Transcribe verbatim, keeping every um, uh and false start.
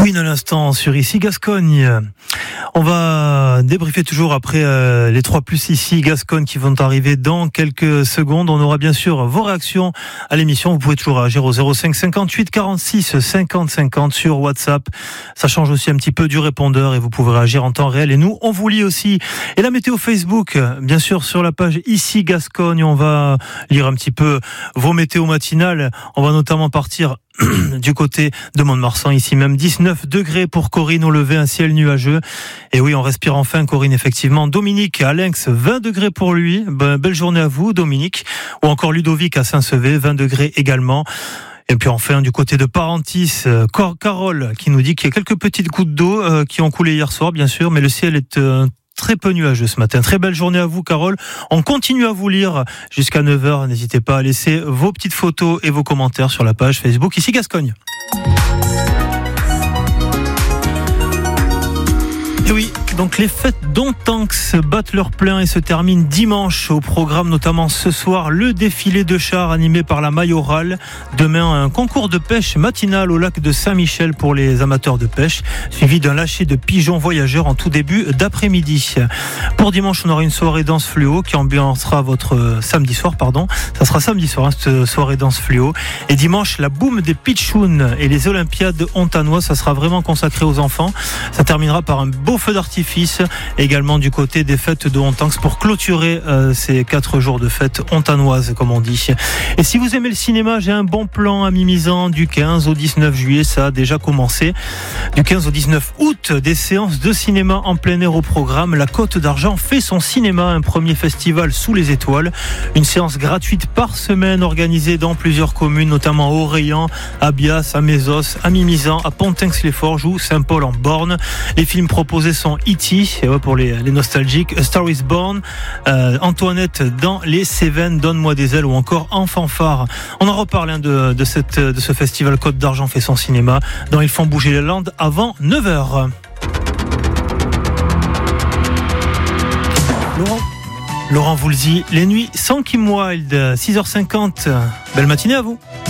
Queen à l'instant sur Ici Gascogne. On va débriefer toujours après euh, les trois plus Ici Gascogne qui vont arriver dans quelques secondes. On aura bien sûr vos réactions à l'émission. Vous pouvez toujours réagir au zéro cinq cinquante-huit quarante-six cinquante cinquante sur WhatsApp. Ça change aussi un petit peu du répondeur et vous pouvez réagir en temps réel. Et nous, on vous lit aussi. Et la météo Facebook, bien sûr, sur la page Ici Gascogne, on va lire un petit peu vos météos matinales. On va notamment partir du côté de Mont-de-Marsan, ici même dix-neuf degrés pour Corinne au lever, un ciel nuageux. Et oui, on respire enfin, Corinne, effectivement. Dominique à Lynx, vingt degrés pour lui. Ben, belle journée à vous, Dominique. Ou encore Ludovic à Saint-Sevé, vingt degrés également. Et puis enfin, du côté de Parentis, euh, Carole qui nous dit qu'il y a quelques petites gouttes d'eau euh, qui ont coulé hier soir, bien sûr, mais le ciel est euh, très peu nuageux ce matin. Très belle journée à vous, Carole. On continue à vous lire jusqu'à neuf heures. N'hésitez pas à laisser vos petites photos et vos commentaires sur la page Facebook Ici Gascogne. Et oui, donc les fêtes d'Ontanx battent leur plein et se terminent dimanche. Au programme notamment ce soir, le défilé de chars animé par la Majoral. Demain, un concours de pêche matinal au lac de Saint-Michel pour les amateurs de pêche, suivi d'un lâcher de pigeons voyageurs en tout début d'après-midi. Pour dimanche, on aura une soirée danse fluo qui ambiancera votre samedi soir, pardon. Ça sera samedi soir, hein, cette soirée danse fluo. Et dimanche, la boum des pitchouns et les Olympiades ontanoises. Ça sera vraiment consacré aux enfants. Ça terminera par un beau feu d'artifice, également du côté des fêtes de Ontanx pour clôturer euh, ces quatre jours de fêtes ontanoises, comme on dit. Et si vous aimez le cinéma, j'ai un bon plan à Mimizan du quinze au dix-neuf juillet, ça a déjà commencé. Du quinze au dix-neuf août, des séances de cinéma en plein air au programme. La Côte d'Argent fait son cinéma, un premier festival sous les étoiles. Une séance gratuite par semaine organisée dans plusieurs communes, notamment à Orléans, à Bias, à Mésos, à Mimizan, à Pontinx-les-Forges ou Saint-Paul en Borne. Les films proposés sont E T, et ouais, pour les, les nostalgiques, A Star is Born, euh, Antoinette dans les Cévennes, Donne-moi des ailes ou encore En fanfare. On en reparle hein, de, de, cette, de ce festival Côte d'Argent fait son cinéma, dont ils font bouger les Landes avant neuf heures. Laurent Laurent Voulzy, les nuits sans Kim Wilde, six heures cinquante. Belle matinée à vous.